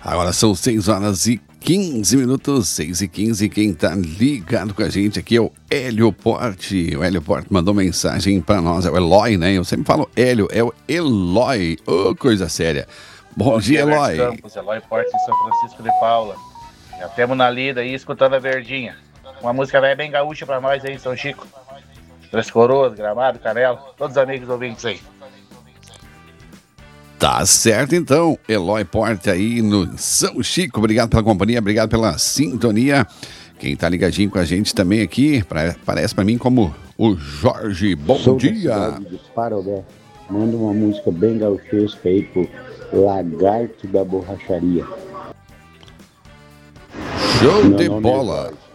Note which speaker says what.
Speaker 1: Agora são 6h15, 6h15. Quem tá ligado com a gente aqui é o Hélio Porte. O Hélio Porte mandou mensagem pra nós. É o Eloy, né? Eu sempre falo Hélio, é o Eloy. Ô, coisa séria. Bom dia, Eloy.
Speaker 2: Campos, Eloy Porte de São Francisco de Paula. Já temos na lida aí, escutando a Verdinha. Uma música bem gaúcha pra nós aí, São Chico. Três Coroas, Gramado, Canela. Todos os amigos ouvintes aí.
Speaker 1: Tá certo, então. Eloy Porte aí no São Chico. Obrigado pela companhia, obrigado pela sintonia. Quem tá ligadinho com a gente também aqui, parece pra mim como o Jorge. Bom
Speaker 3: Sou
Speaker 1: dia.
Speaker 3: Da cidade de Parobé. Manda uma música bem gauchesca aí pro Lagarto da Borracharia.
Speaker 1: Show
Speaker 3: Meu
Speaker 1: de
Speaker 3: nome é
Speaker 1: bola.
Speaker 3: Jorge.